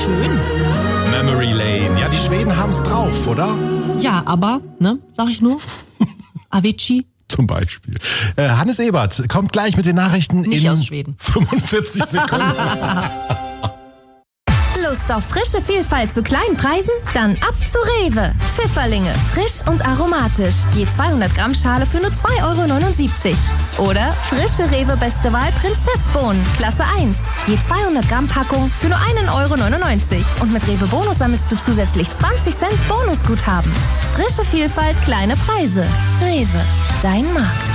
schön. Memory Lane. Ja, die Schweden haben's drauf, oder? Ja, aber, sag ich nur. Avicii. Zum Beispiel. Hannes Ebert kommt gleich mit den Nachrichten Nicht aus Schweden. 45 Sekunden. Lust auf frische Vielfalt zu kleinen Preisen? Dann ab zu Rewe. Pfifferlinge, frisch und aromatisch. Je 200 Gramm Schale für nur 2,79 €. Oder frische Rewe Beste Wahl Prinzessbohnen, Klasse 1. Je 200 Gramm Packung für nur 1,99 €. Und mit Rewe Bonus sammelst du zusätzlich 20 Cent Bonusguthaben. Frische Vielfalt, kleine Preise. Rewe, dein Markt.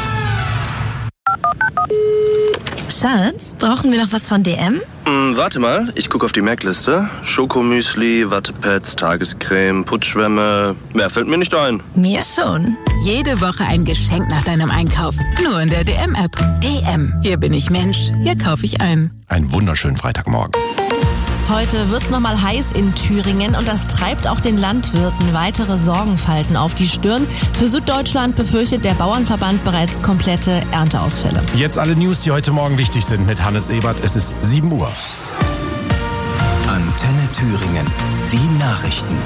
Schatz, brauchen wir noch was von DM? Warte mal, ich gucke auf die Merkliste. Schokomüsli, Wattepads, Tagescreme, Putzschwämme. Mehr fällt mir nicht ein. Mir schon. Jede Woche ein Geschenk nach deinem Einkauf. Nur in der DM-App. DM. Hier bin ich Mensch. Hier kaufe ich ein. Einen wunderschönen Freitagmorgen. Heute wird's nochmal heiß in Thüringen und das treibt auch den Landwirten weitere Sorgenfalten auf die Stirn. Für Süddeutschland befürchtet der Bauernverband bereits komplette Ernteausfälle. Jetzt alle News, die heute Morgen wichtig sind mit Hannes Ebert. Es ist 7 Uhr. Antenne Thüringen. Die Nachrichten.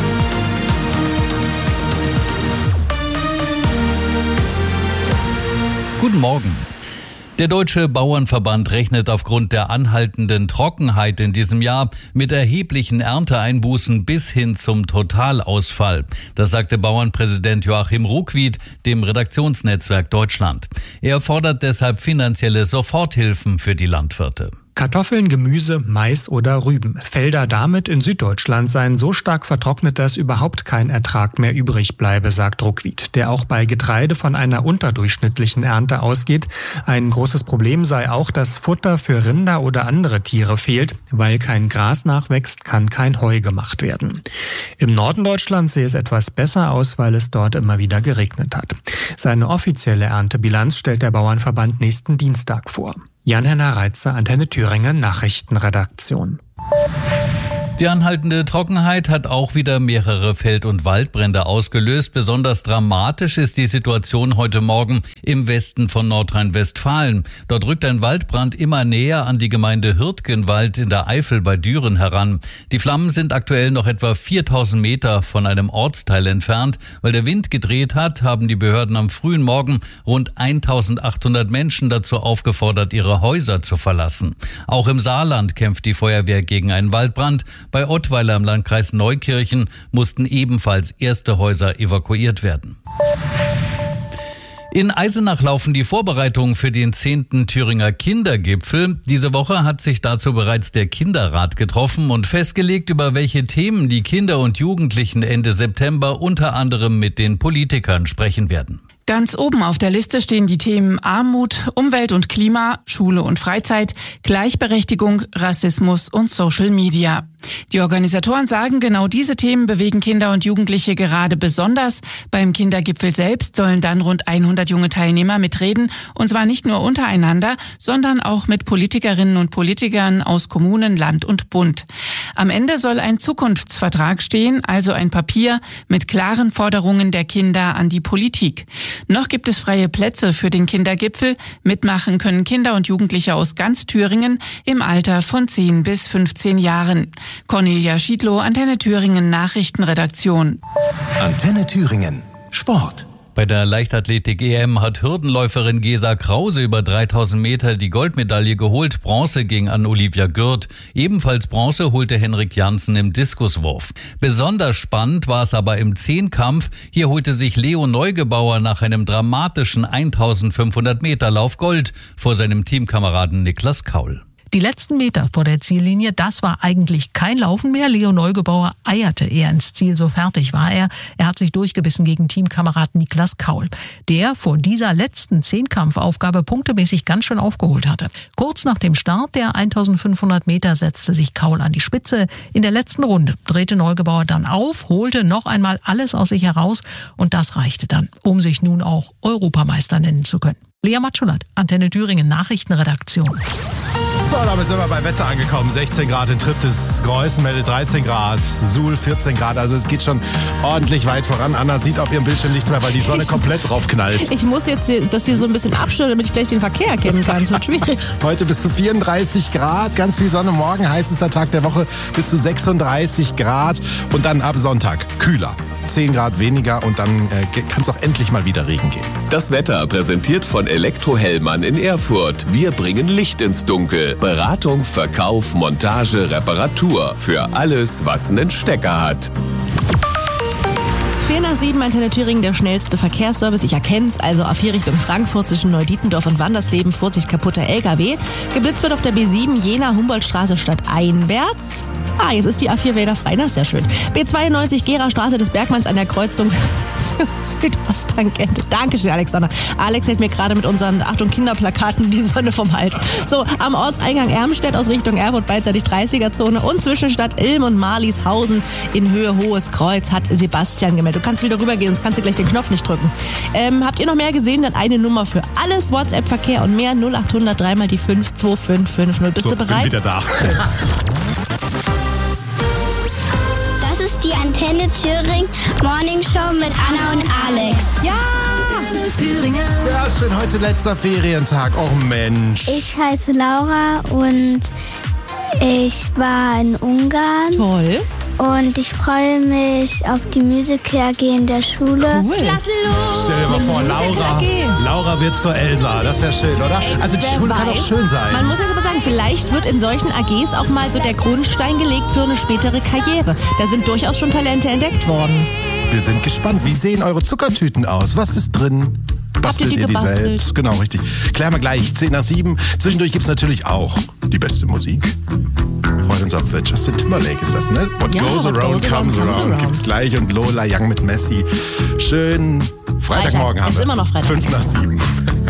Guten Morgen. Der Deutsche Bauernverband rechnet aufgrund der anhaltenden Trockenheit in diesem Jahr mit erheblichen Ernteeinbußen bis hin zum Totalausfall. Das sagte Bauernpräsident Joachim Ruckwied dem Redaktionsnetzwerk Deutschland. Er fordert deshalb finanzielle Soforthilfen für die Landwirte. Kartoffeln, Gemüse, Mais oder Rüben. Felder damit in Süddeutschland seien so stark vertrocknet, dass überhaupt kein Ertrag mehr übrig bleibe, sagt Ruckwied, der auch bei Getreide von einer unterdurchschnittlichen Ernte ausgeht. Ein großes Problem sei auch, dass Futter für Rinder oder andere Tiere fehlt. Weil kein Gras nachwächst, kann kein Heu gemacht werden. Im Norden Deutschlands sehe es etwas besser aus, weil es dort immer wieder geregnet hat. Seine offizielle Erntebilanz stellt der Bauernverband nächsten Dienstag vor. Jan-Henner Reitzer, Antenne Thüringen, Nachrichtenredaktion. Die anhaltende Trockenheit hat auch wieder mehrere Feld- und Waldbrände ausgelöst. Besonders dramatisch ist die Situation heute Morgen im Westen von Nordrhein-Westfalen. Dort rückt ein Waldbrand immer näher an die Gemeinde Hürtgenwald in der Eifel bei Düren heran. Die Flammen sind aktuell noch etwa 4000 Meter von einem Ortsteil entfernt. Weil der Wind gedreht hat, haben die Behörden am frühen Morgen rund 1800 Menschen dazu aufgefordert, ihre Häuser zu verlassen. Auch im Saarland kämpft die Feuerwehr gegen einen Waldbrand. Bei Ottweiler im Landkreis Neukirchen mussten ebenfalls erste Häuser evakuiert werden. In Eisenach laufen die Vorbereitungen für den 10. Thüringer Kindergipfel. Diese Woche hat sich dazu bereits der Kinderrat getroffen und festgelegt, über welche Themen die Kinder und Jugendlichen Ende September unter anderem mit den Politikern sprechen werden. Ganz oben auf der Liste stehen die Themen Armut, Umwelt und Klima, Schule und Freizeit, Gleichberechtigung, Rassismus und Social Media. Die Organisatoren sagen, genau diese Themen bewegen Kinder und Jugendliche gerade besonders. Beim Kindergipfel selbst sollen dann rund 100 junge Teilnehmer mitreden, und zwar nicht nur untereinander, sondern auch mit Politikerinnen und Politikern aus Kommunen, Land und Bund. Am Ende soll ein Zukunftsvertrag stehen, also ein Papier mit klaren Forderungen der Kinder an die Politik. Noch gibt es freie Plätze für den Kindergipfel. Mitmachen können Kinder und Jugendliche aus ganz Thüringen im Alter von 10 bis 15 Jahren. Cornelia Schiedlow, Antenne Thüringen Nachrichtenredaktion. Antenne Thüringen. Sport. Bei der Leichtathletik-EM hat Hürdenläuferin Gesa Krause über 3000 Meter die Goldmedaille geholt. Bronze ging an Olivia Gürt. Ebenfalls Bronze holte Henrik Janssen im Diskuswurf. Besonders spannend war es aber im Zehnkampf. Hier holte sich Leo Neugebauer nach einem dramatischen 1500 Meter Lauf Gold vor seinem Teamkameraden Niklas Kaul. Die letzten Meter vor der Ziellinie, das war eigentlich kein Laufen mehr. Leo Neugebauer eierte eher ins Ziel, so fertig war er. Er hat sich durchgebissen gegen Teamkamerad Niklas Kaul, der vor dieser letzten Zehnkampfaufgabe punktemäßig ganz schön aufgeholt hatte. Kurz nach dem Start der 1500 Meter setzte sich Kaul an die Spitze. In der letzten Runde drehte Neugebauer dann auf, holte noch einmal alles aus sich heraus und das reichte dann, um sich nun auch Europameister nennen zu können. Lea Matschulat, Antenne Thüringen Nachrichtenredaktion. So, damit sind wir beim Wetter angekommen. 16 Grad in Triptis, Greußen meldet 13 Grad, Suhl 14 Grad. Also es geht schon ordentlich weit voran. Anna sieht auf ihrem Bildschirm nichts mehr, weil die Sonne komplett drauf knallt. Ich muss jetzt das hier so ein bisschen abstellen, damit ich gleich den Verkehr erkennen kann. Das wird schwierig. Heute bis zu 34 Grad, ganz viel Sonne. Morgen heißester Tag der Woche bis zu 36 Grad. Und dann ab Sonntag kühler. 10 Grad weniger und dann kann es auch endlich mal wieder Regen gehen. Das Wetter präsentiert von Elektro-Hellmann in Erfurt. Wir bringen Licht ins Dunkel. Beratung, Verkauf, Montage, Reparatur. Für alles, was einen Stecker hat. 4 nach 7, Antenne Thüringen, der schnellste Verkehrsservice. Ich erkenne es, also A4 Richtung Frankfurt zwischen Neudietendorf und Wandersleben, Vorsicht kaputter LKW. Geblitzt wird auf der B7 Jena Humboldtstraße stadteinwärts. Jetzt ist die A4 wieder frei, das ist sehr schön. B92 Gera-Straße des Bergmanns an der Kreuzung Südosttangente. Dankeschön, Alexander. Alex hält mir gerade mit unseren Achtung Kinderplakaten die Sonne vom Hals. So, am Ortseingang Ermstedt aus Richtung Erfurt beidseitig 30er-Zone und zwischen Stadt Ilm und Marlieshausen in Höhe Hohes Kreuz hat Sebastian gemeldet. Du kannst wieder rübergehen, sonst kannst du gleich den Knopf nicht drücken. Habt ihr noch mehr gesehen? Dann eine Nummer für alles, WhatsApp-Verkehr und mehr 0800 3 mal die 52550. Bist du bereit? Bin wieder da. Die Antenne Thüringen Morning Show mit Anna und Alex. Ja, Antenne Thüringen. Sehr schön, heute letzter Ferientag. Oh Mensch. Ich heiße Laura und ich war in Ungarn. Toll. Und ich freue mich auf die Musical AG in der Schule. Cool. Klasse los. Stell dir mal vor, Laura wird zur Elsa. Das wäre schön, oder? Also die Schule kann auch schön sein. Man muss jetzt aber sagen, vielleicht wird in solchen AGs auch mal so der Grundstein gelegt für eine spätere Karriere. Da sind durchaus schon Talente entdeckt worden. Wir sind gespannt. Wie sehen eure Zuckertüten aus? Was ist drin? Bastelt ihr die selbst? Genau, richtig. Klären wir gleich. 10 nach 7. Zwischendurch gibt's natürlich auch die beste Musik. Freuen uns auf Justin Timberlake ist das, ne? What goes around comes around. Gibt's gleich und Lola Young mit Messi. Schön Freitagmorgen haben wir. Ist immer noch Freitag. 5 nach 7.